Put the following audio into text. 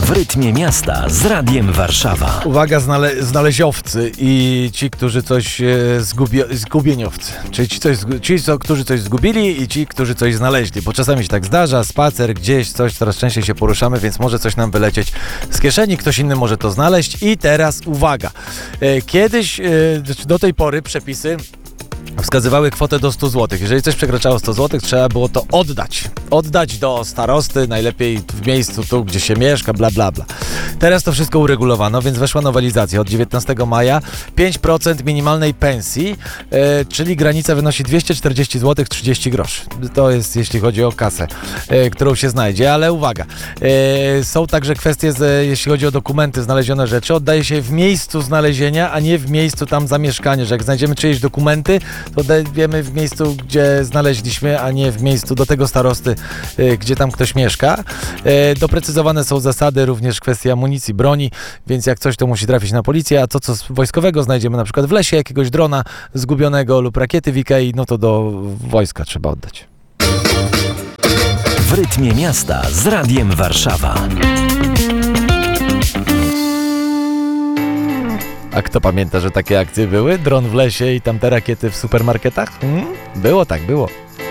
W rytmie miasta z Radiem Warszawa. Uwaga, znaleziowcy i ci, którzy coś zgubieniowcy. Czyli którzy coś zgubili i ci, którzy coś znaleźli. Bo czasami się tak zdarza, spacer gdzieś, coś, coraz częściej się poruszamy, więc może coś nam wylecieć z kieszeni, ktoś inny może to znaleźć. I teraz uwaga. Kiedyś, do tej pory przepisy wskazywały kwotę do 100 zł. Jeżeli coś przekraczało 100 zł, trzeba było to oddać. Oddać do starosty, najlepiej w miejscu tu, gdzie się mieszka, bla, bla, bla. Teraz to wszystko uregulowano, więc weszła nowelizacja od 19 maja. 5% minimalnej pensji, czyli granica wynosi 240 zł 30 groszy. To jest, jeśli chodzi o kasę, którą się znajdzie, ale uwaga. Są także kwestie, jeśli chodzi o dokumenty, znalezione rzeczy, oddaje się w miejscu znalezienia, a nie w miejscu tam zamieszkania, że jak znajdziemy czyjeś dokumenty, to dajemy w miejscu, gdzie znaleźliśmy, a nie w miejscu do tego starosty, gdzie tam ktoś mieszka. Doprecyzowane są zasady, również kwestia amunicji, broni, więc jak coś, to musi trafić na policję, a to, co wojskowego znajdziemy na przykład w lesie, jakiegoś drona zgubionego lub rakiety w Ikei, no to do wojska trzeba oddać. W rytmie miasta z Radiem Warszawa. A kto pamięta, że takie akcje były? Dron w lesie i tamte rakiety w supermarketach? Było tak, było.